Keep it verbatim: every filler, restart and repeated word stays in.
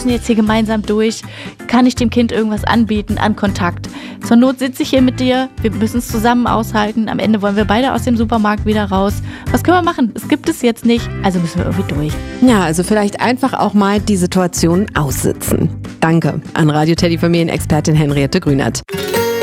müssen jetzt hier gemeinsam durch. Kann ich dem Kind irgendwas anbieten an Kontakt? Zur Not sitze ich hier mit dir, wir müssen es zusammen aushalten. Am Ende wollen wir beide aus dem Supermarkt wieder raus. Was können wir machen? Es gibt es jetzt nicht, also müssen wir irgendwie durch. Ja, also vielleicht einfach auch mal die Situation aussitzen. Danke an Radio Teddy Familienexpertin Henriette Grünert.